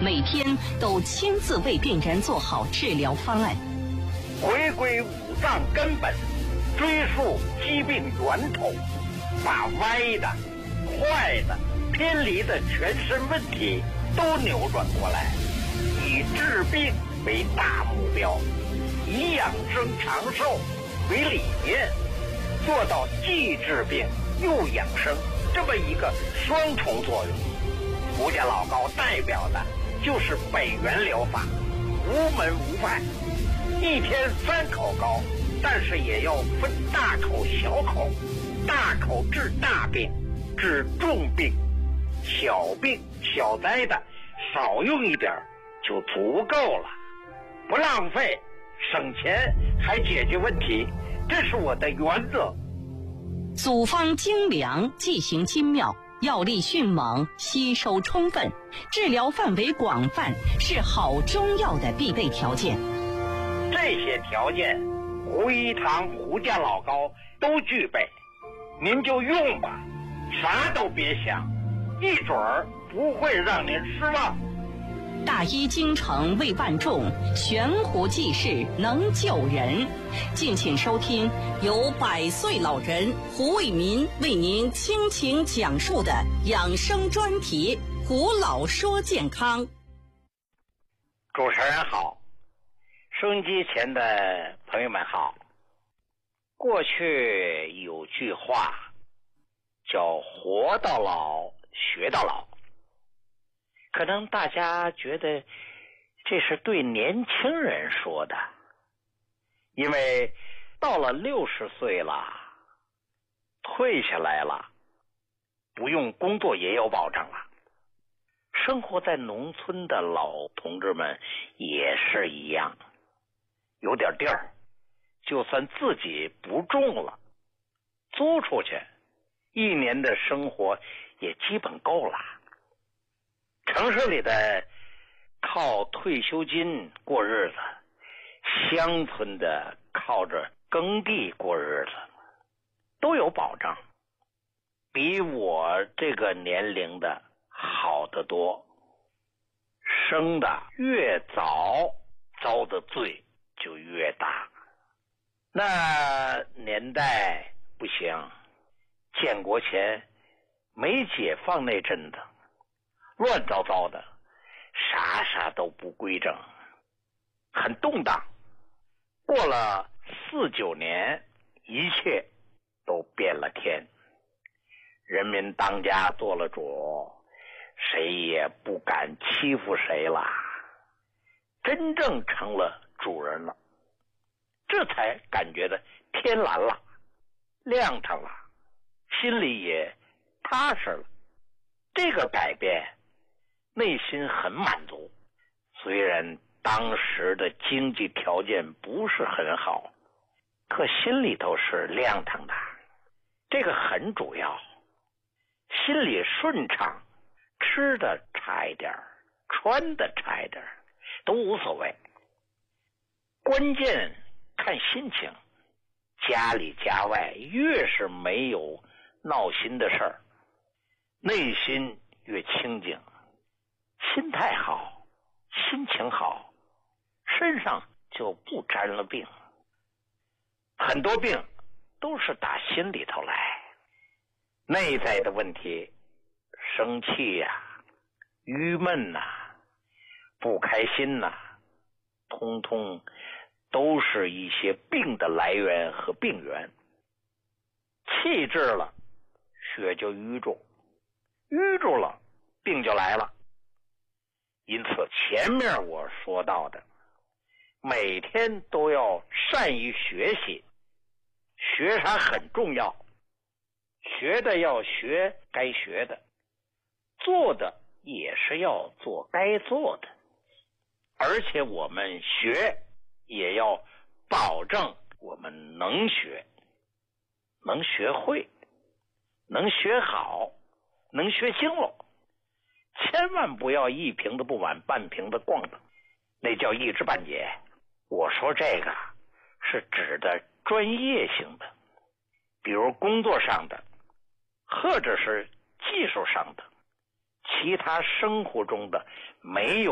每天都亲自为病人做好治疗方案， 回归五脏根本，追溯疾病源头，把歪的、坏的、偏离的全身问题都扭转过来，以治病为大目标，以养生长寿为理念，做到既治病又养生这么一个双重作用。胡家老高代表的就是北元疗法，无门无派，一天3口膏，但是也要分大口小口，大口治大病，治重病，小病小灾的少用一点就足够了，不浪费，省钱还解决问题，这是我的原则。 组方精良，剂型精妙，药力迅猛，吸收充分，治疗范围广泛，是好中药的必备条件。 这些条件胡一堂胡家老高都具备，您就用吧，啥都别想，一准儿不会让您失望。 大医精诚为万众，悬壶济世能救人。敬请收听由100岁老人胡卫民为您倾情讲述的养生专题《胡老说健康》。 主持人好，收音机前的朋友们好。过去有句话叫活到老学到老，可能大家觉得这是对年轻人说的，因为到了60岁了，退下来了，不用工作也有保障了。生活在农村的老同志们也是一样，有点地儿，就算自己不种了，租出去，1年的生活也基本够了。城市里的靠退休金过日子，乡村的靠着耕地过日子，都有保障，比我这个年龄的好得多。生的越早，遭的罪就越大。那年代不行，建国前没解放那阵子，乱糟糟的，啥都不规整，很动荡。过了49年，一切都变了天，人民当家做了主，谁也不敢欺负谁了，真正成了主人了，这才感觉到天蓝了，亮堂了，心里也踏实了。这个改变内心很满足，虽然当时的经济条件不是很好，可心里头是亮堂的，这个很主要。心里顺畅，吃的差一点，穿的差一点，都无所谓，关键看心情。家里家外越是没有闹心的事儿，内心越清静，心态好，心情好，身上就不沾了病。很多病都是打心里头来，内在的问题，生气呀、郁闷呐、不开心呐、通通都是一些病的来源和病源。气滞了，血就淤住，淤住了，病就来了。因此前面我说到的，每天都要善于学习，学啥很重要，学的要学该学的，做的也是要做该做的，而且我们学也要保证我们能学，能学会，能学好，能学精了，千万不要一瓶子不满半瓶子逛的，那叫一知半解。我说这个是指的专业性的，比如工作上的，或者是技术上的，其他生活中的没有